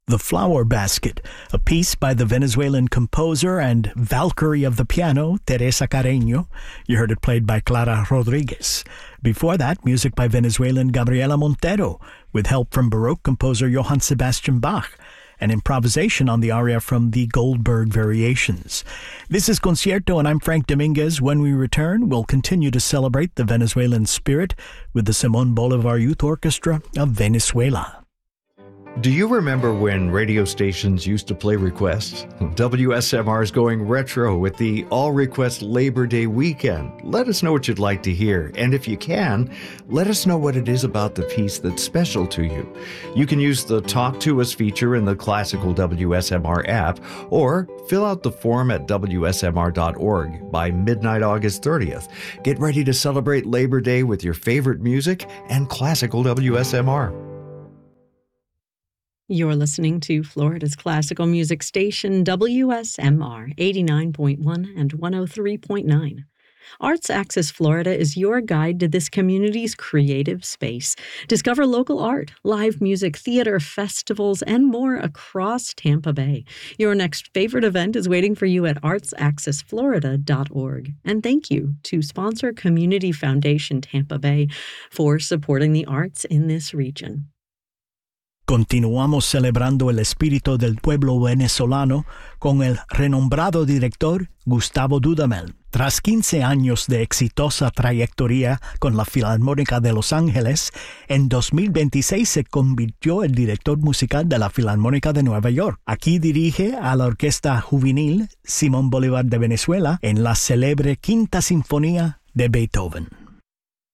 The Flower Basket, a piece by the Venezuelan composer and Valkyrie of the piano, Teresa Carreño. You heard it played by Clara Rodriguez. Before that, music by Venezuelan Gabriela Montero, with help from Baroque composer Johann Sebastian Bach, and improvisation on the aria from the Goldberg Variations. This is Concierto, and I'm Frank Dominguez. When we return, we'll continue to celebrate the Venezuelan spirit with the Simón Bolívar Youth Orchestra of Venezuela. Do you remember when radio stations used to play requests? WSMR is going retro with the All Request Labor Day weekend. Let us know what you'd like to hear, and if you can, let us know what it is about the piece that's special to you. You can use the Talk to Us feature in the classical WSMR app, or fill out the form at WSMR.org by midnight August 30th. Get ready to celebrate Labor Day with your favorite music and classical WSMR. You're listening to Florida's classical music station, WSMR 89.1 and 103.9. Arts Axis Florida is your guide to this community's creative space. Discover local art, live music, theater, festivals, and more across Tampa Bay. Your next favorite event is waiting for you at artsaccessflorida.org. And thank you to sponsor Community Foundation Tampa Bay for supporting the arts in this region. Continuamos celebrando el espíritu del pueblo venezolano con el renombrado director Gustavo Dudamel. Tras 15 años de exitosa trayectoria con la Filarmónica de Los Ángeles, en 2026 se convirtió en director musical de la Filarmónica de Nueva York. Aquí dirige a la Orquesta Juvenil Simón Bolívar de Venezuela en la célebre Quinta Sinfonía de Beethoven.